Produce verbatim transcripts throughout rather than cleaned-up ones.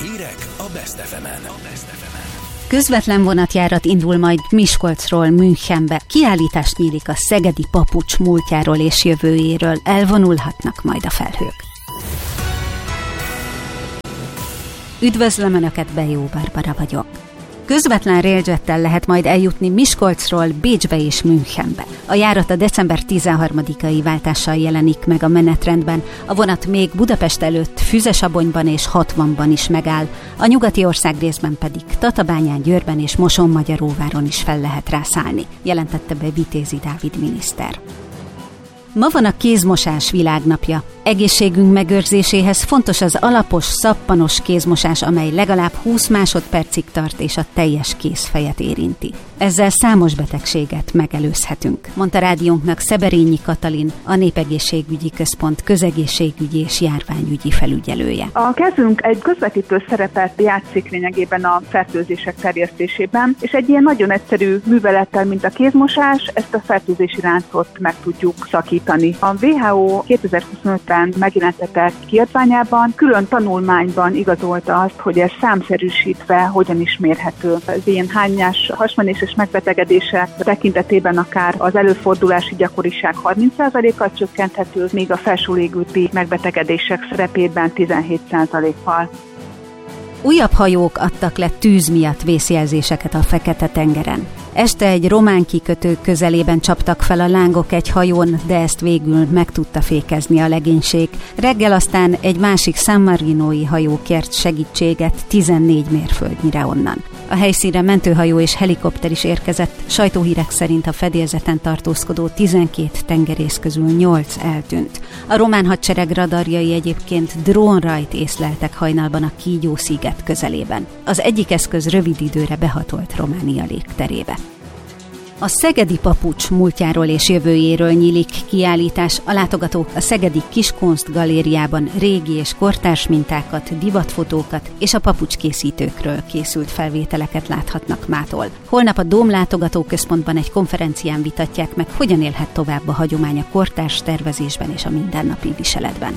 Hírek a Best ef emen. Közvetlen vonatjárat indul majd Miskolcról Münchenbe. Kiállítás nyílik a szegedi papucs múltjáról és jövőjéről. Elvonulhatnak majd a felhők. Üdvözlöm Önöket, Bejó Barbara vagyok. Közvetlen railjettel lehet majd eljutni Miskolcról Bécsbe és Münchenbe. A járat a december tizenharmadikai váltással jelenik meg a menetrendben, a vonat még Budapest előtt Füzesabonyban és Hatvanban is megáll, a nyugati országrészben pedig Tatabányán, Győrben és Mosonmagyaróváron is fel lehet rászállni, jelentette be Vitézi Dávid miniszter. Ma van a kézmosás világnapja. Egészségünk megőrzéséhez fontos az alapos, szappanos kézmosás, amely legalább húsz másodpercig tart és a teljes kézfejet érinti. Ezzel számos betegséget megelőzhetünk, mondta rádiónknak Szeberényi Katalin, a Népegészségügyi Központ közegészségügyi és járványügyi felügyelője. A kezünk egy közvetítő szerepet játszik lényegében a fertőzések terjesztésében, és egy ilyen nagyon egyszerű művelettel, mint a kézmosás, ezt a fertőzési láncot meg tudjuk szakítani. A dupla vé há ó kétezer-huszonötben megjelentetett kiadványában külön tanulmányban igazolta azt, hogy ez számszerűsítve hogyan is mérhető. Az ilyen hányás hasmenéses megbetegedések tekintetében akár az előfordulási gyakoriság harminc százalékkal csökkenthető, míg a felső légúti megbetegedések szerepében tizenhét százalékkal. Újabb hajók adtak le tűz miatt vészjelzéseket a Fekete-tengeren. Este egy román kikötő közelében csaptak fel a lángok egy hajón, de ezt végül meg tudta fékezni a legénység. Reggel aztán egy másik San Marinói hajó kért segítséget tizennégy mérföldnyire onnan. A helyszínre mentőhajó és helikopter is érkezett, sajtóhírek szerint a fedélzeten tartózkodó tizenkét tengerész közül nyolc eltűnt. A román hadsereg radarjai egyébként drónrajt észleltek hajnalban a Kígyó-sziget közelében. Az egyik eszköz rövid időre behatolt Románia légterébe. A szegedi papucs múltjáról és jövőjéről nyílik kiállítás. A látogatók a szegedi Kiskunst galériában régi és kortárs mintákat, divatfotókat és a papucskészítőkről készült felvételeket láthatnak mától. Holnap a Dóm látogatóközpontban egy konferencián vitatják meg, hogyan élhet tovább a hagyomány a kortárs tervezésben és a mindennapi viseletben.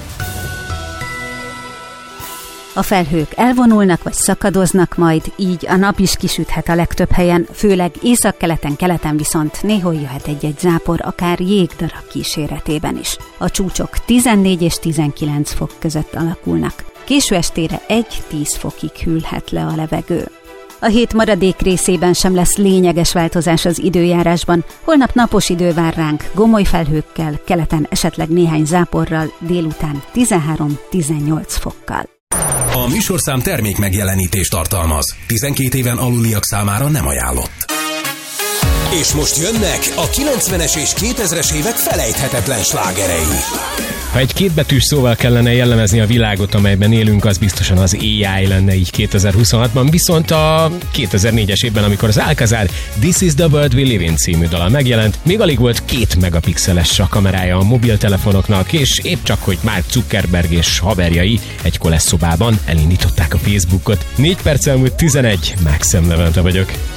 A felhők elvonulnak vagy szakadoznak majd, így a nap is kisüthet a legtöbb helyen, főleg északkeleten, keleten viszont néhol jöhet egy-egy zápor, akár jégdarab kíséretében is. A csúcsok tizennégy és tizenkilenc fok között alakulnak. Késő estére egy-tíz fokig hűlhet le a levegő. A hét maradék részében sem lesz lényeges változás az időjárásban. Holnap napos idő vár ránk, gomoly felhőkkel, keleten esetleg néhány záporral, délután tizenhárom-tizennyolc fokkal. A műsorszám termék megjelenítést tartalmaz. tizenkét éven aluliak számára nem ajánlott. És most jönnek a kilencvenes és kétezres évek felejthetetlen slágerei. Ha egy kétbetűs szóval kellene jellemezni a világot, amelyben élünk, az biztosan az á i lenne így kétezer-huszonhatban, viszont a kétezer-négyes évben, amikor az Alcazar This is the World We Live In című dala megjelent, még alig volt két megapixeles a kamerája a mobiltelefonoknak, és épp csak, hogy Mark Zuckerberg és haverjai egy kolesz szobában elindították a Facebookot. négy perc elmúlt tizenegy, Maxim Levente vagyok.